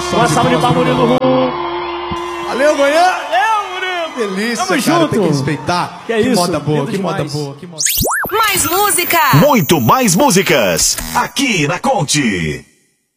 Uma salva de palmas, Murilo. Valeu, manhã. Valeu, Murilo. Delícia, Tamo cara. junto. Tem que respeitar. Que é isso, moda boa, lindo que moda demais. boa, que moda. Mais música! Muito mais músicas aqui na Conte.